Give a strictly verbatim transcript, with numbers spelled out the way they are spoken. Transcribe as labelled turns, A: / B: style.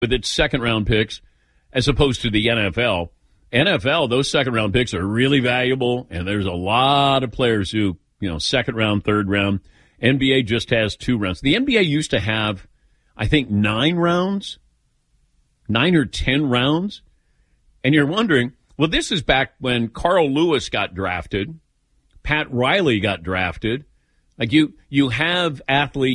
A: with its second-round picks as opposed to the N F L. N F L, those second-round picks are really valuable, and there's a lot of players who, you know, second round, third round. N B A just has two rounds. The N B A used to have, I think, nine rounds, nine or ten rounds. And you're wondering, well, this is back when Carl Lewis got drafted, Pat Riley got drafted. Like you, you have athletes